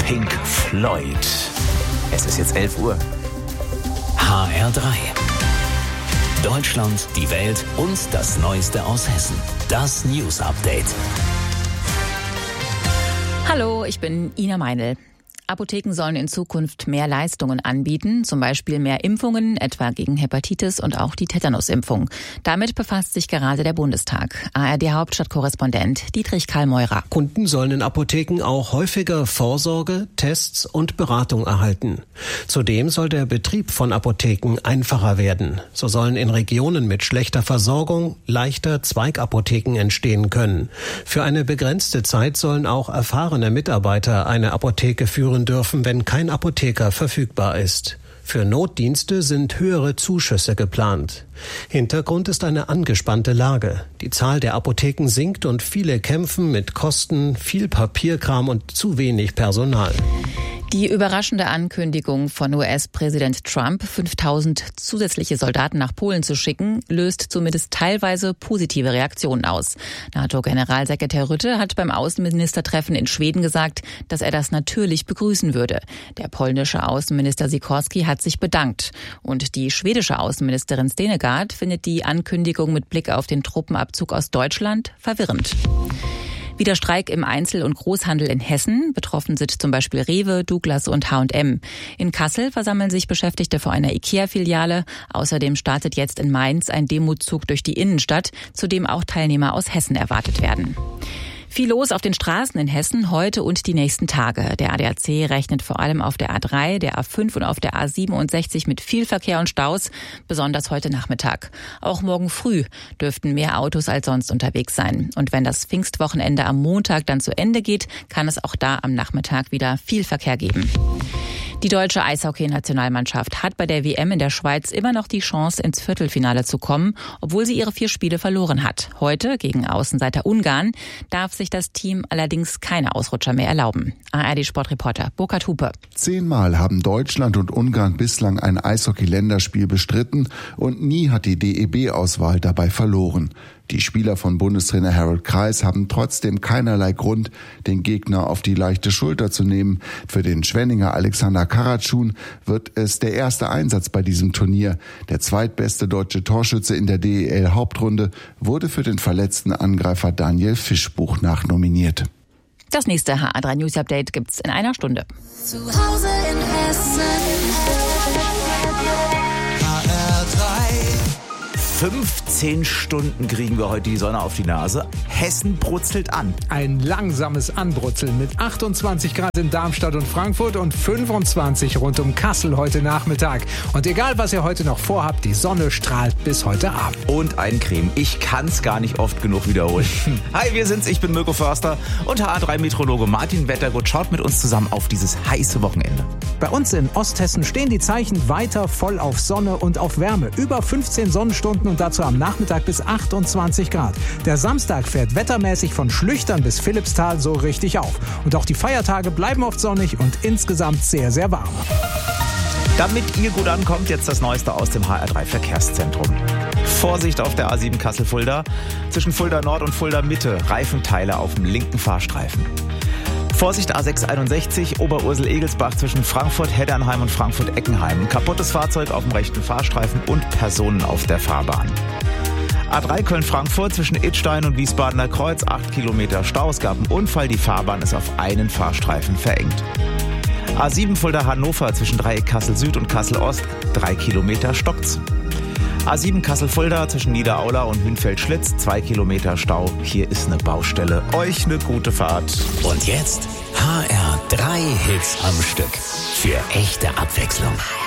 Pink Floyd. Es ist jetzt 11 Uhr. HR3. Deutschland, die Welt und das Neueste aus Hessen. Das News Update. Hallo, ich bin Ina Meinl. Apotheken sollen in Zukunft mehr Leistungen anbieten, zum Beispiel mehr Impfungen, etwa gegen Hepatitis und auch die Tetanusimpfung. Damit befasst sich gerade der Bundestag. ARD-Hauptstadtkorrespondent Dietrich Karl Meurer. Kunden sollen in Apotheken auch häufiger Vorsorge, Tests und Beratung erhalten. Zudem soll der Betrieb von Apotheken einfacher werden. So sollen in Regionen mit schlechter Versorgung leichter Zweigapotheken entstehen können. Für eine begrenzte Zeit sollen auch erfahrene Mitarbeiter eine Apotheke führen dürfen, wenn kein Apotheker verfügbar ist. Für Notdienste sind höhere Zuschüsse geplant. Hintergrund ist eine angespannte Lage. Die Zahl der Apotheken sinkt und viele kämpfen mit Kosten, viel Papierkram und zu wenig Personal. Die überraschende Ankündigung von US-Präsident Trump, 5.000 zusätzliche Soldaten nach Polen zu schicken, löst zumindest teilweise positive Reaktionen aus. NATO-Generalsekretär Rutte hat beim Außenministertreffen in Schweden gesagt, dass er das natürlich begrüßen würde. Der polnische Außenminister Sikorski hat sich bedankt. Und die schwedische Außenministerin Stenegard findet die Ankündigung mit Blick auf den Truppenabzug aus Deutschland verwirrend. Wieder Streik im Einzel- und Großhandel in Hessen. Betroffen sind zum Beispiel Rewe, Douglas und H&M. In Kassel versammeln sich Beschäftigte vor einer IKEA-Filiale. Außerdem startet jetzt in Mainz ein Demozug durch die Innenstadt, zu dem auch Teilnehmer aus Hessen erwartet werden. Viel los auf den Straßen in Hessen heute und die nächsten Tage. Der ADAC rechnet vor allem auf der A3, der A5 und auf der A67 mit viel Verkehr und Staus, besonders heute Nachmittag. Auch morgen früh dürften mehr Autos als sonst unterwegs sein. Und wenn das Pfingstwochenende am Montag dann zu Ende geht, kann es auch da am Nachmittag wieder viel Verkehr geben. Die deutsche Eishockey-Nationalmannschaft hat bei der WM in der Schweiz immer noch die Chance, ins Viertelfinale zu kommen, obwohl sie ihre 4 Spiele verloren hat. Heute gegen Außenseiter Ungarn darf sich das Team allerdings keine Ausrutscher mehr erlauben. ARD-Sportreporter Burkhard Hupe. 10-mal haben Deutschland und Ungarn bislang ein Eishockey-Länderspiel bestritten und nie hat die DEB-Auswahl dabei verloren. Die Spieler von Bundestrainer Harold Kreis haben trotzdem keinerlei Grund, den Gegner auf die leichte Schulter zu nehmen. Für den Schwenninger Alexander Karatschun wird es der erste Einsatz bei diesem Turnier. Der zweitbeste deutsche Torschütze in der DEL-Hauptrunde wurde für den verletzten Angreifer Daniel Fischbuch nachnominiert. Das nächste HR3 News Update gibt's in einer Stunde. Zu Hause in Hessen. 15 Stunden kriegen wir heute die Sonne auf die Nase. Hessen brutzelt an. Ein langsames Anbrutzeln mit 28 Grad in Darmstadt und Frankfurt und 25 rund um Kassel heute Nachmittag. Und egal, was ihr heute noch vorhabt, die Sonne strahlt bis heute Abend. Und Eincremen. Ich kann's gar nicht oft genug wiederholen. Hi, wir sind's. Ich bin Mirko Förster und HR3-Meteorologe Martin Wettergut schaut mit uns zusammen auf dieses heiße Wochenende. Bei uns in Osthessen stehen die Zeichen weiter voll auf Sonne und auf Wärme. Über 15 Sonnenstunden und dazu am Nachmittag bis 28 Grad. Der Samstag fährt wettermäßig von Schlüchtern bis Philippsthal so richtig auf. Und auch die Feiertage bleiben oft sonnig und insgesamt sehr, sehr warm. Damit ihr gut ankommt, jetzt das Neueste aus dem HR3 Verkehrszentrum. Vorsicht auf der A7 Kassel-Fulda. Zwischen Fulda Nord und Fulda Mitte Reifenteile auf dem linken Fahrstreifen. Vorsicht A661 Oberursel-Egelsbach zwischen Frankfurt-Heddernheim und Frankfurt-Eckenheim. Kaputtes Fahrzeug auf dem rechten Fahrstreifen und Personen auf der Fahrbahn. A3 Köln-Frankfurt zwischen Idstein und Wiesbadener Kreuz 8 Kilometer Stau. Es gab einen Unfall, die Fahrbahn ist auf einen Fahrstreifen verengt. A7 Fulda-Hannover zwischen Dreieck Kassel-Süd und Kassel-Ost 3 Kilometer stockt's. A7 Kassel-Fulda zwischen Niederaula und Hünfeld-Schlitz 2 Kilometer Stau. Hier ist eine Baustelle. Euch eine gute Fahrt. Und jetzt HR3 Hits am Stück. Für echte Abwechslung.